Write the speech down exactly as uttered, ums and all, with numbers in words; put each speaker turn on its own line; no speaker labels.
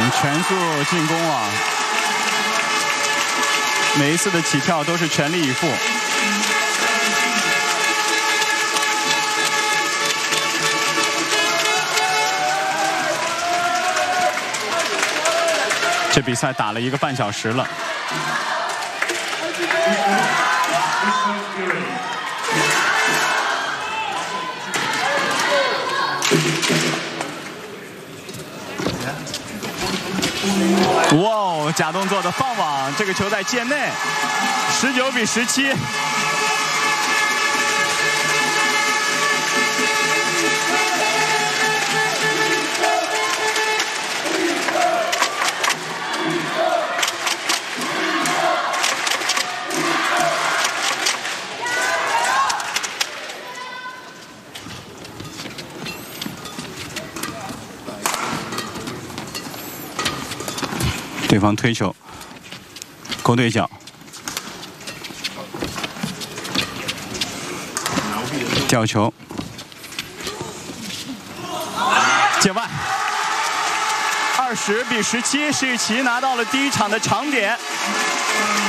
全速进攻啊！每一次的起跳都是全力以赴。这比赛打了一个半小时了。哇哦！假动作的放网，这个球在界内，十九比十七。对方推球，勾对角，吊球，界外，二十比十七，世奇拿到了第一场的长点。